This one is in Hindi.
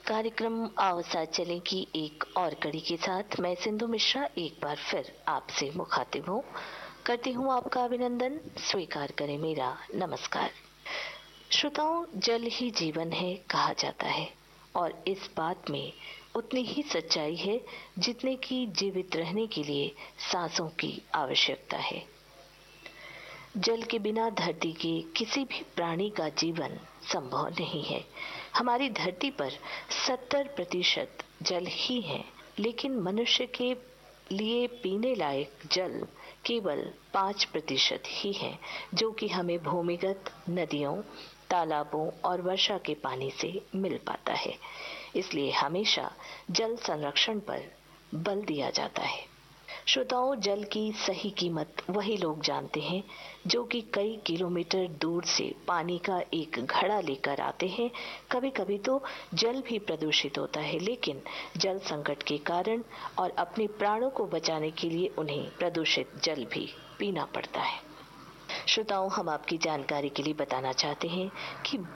कार्यक्रम आओ साथ चलें की एक और कड़ी के साथ मैं सिंधु मिश्रा एक बार फिर आपसे मुखातिब हूँ। करती हूँ आपका अभिनंदन, स्वीकार करें मेरा नमस्कार। श्रोताओं, जल ही जीवन है कहा जाता है और इस बात में उतनी ही सच्चाई है जितने की जीवित रहने के लिए सांसों की आवश्यकता है। जल के बिना धरती के किसी भी प्राणी का जीवन संभव नहीं है। हमारी धरती पर 70% जल ही है, लेकिन मनुष्य के लिए पीने लायक जल केवल 5% ही है, जो कि हमें भूमिगत नदियों, तालाबों और वर्षा के पानी से मिल पाता है। इसलिए हमेशा जल संरक्षण पर बल दिया जाता है। श्रोताओं, जल की सही कीमत वही लोग जानते हैं जो कि कई किलोमीटर दूर से पानी का एक घड़ा लेकर आते हैं। कभी कभी तो जल भी प्रदूषित होता है, लेकिन जल संकट के कारण और अपने प्राणों को बचाने के लिए उन्हें प्रदूषित जल भी पीना पड़ता है। श्रोताओं, हम आपकी जानकारी के लिए बताना चाहते हैं कि